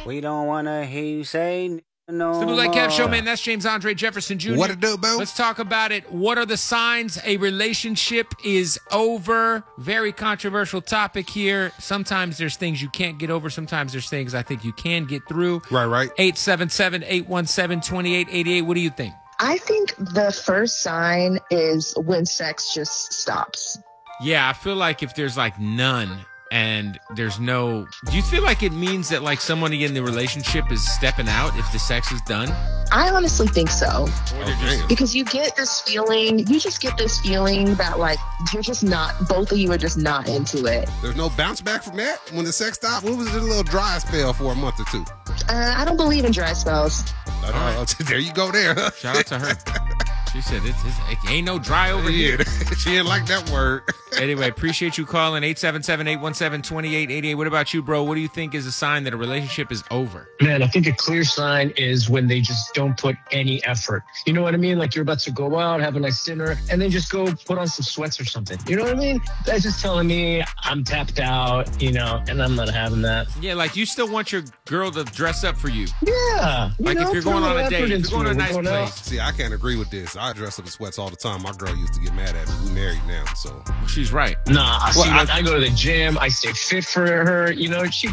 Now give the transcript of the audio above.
We don't want to hear you say no It's the Bootleg more. Kev Show, man. That's James Andre Jefferson Jr. What it do, boo? Let's talk about it. What are the signs a relationship is over? Very controversial topic here. Sometimes there's things you can't get over. Sometimes there's things I think you can get through. Right. 877-817-2888. What do you think? I think the first sign is when sex just stops. Yeah, I feel like if there's like none and there's no... Do you feel like it means that like somebody in the relationship is stepping out if the sex is done? I honestly think so. Okay. Because you just get this feeling that like you're just not, both of you are just not into it. There's no bounce back from that when the sex stopped. What was it, a little dry spell for a month or two? I don't believe in dry spells. There you go there. Huh? Shout out to her. She said it ain't no dry over here. She didn't like that word. Anyway, appreciate you calling 877-817-2888. What about you, bro? What do you think is a sign that a relationship is over? Man, I think a clear sign is when they just don't put any effort. You know what I mean? Like you're about to go out, have a nice dinner, and then just go put on some sweats or something. You know what I mean? That's just telling me I'm tapped out, and I'm not having that. Yeah, like you still want your girl to dress up for you. Yeah. Like if you're going on a date, if you're going to a nice place. See, I can't agree with this. I dress up in sweats all the time. My girl used to get mad at me. We married now, so. She's right. Nah, I go to the gym. I stay fit for her. She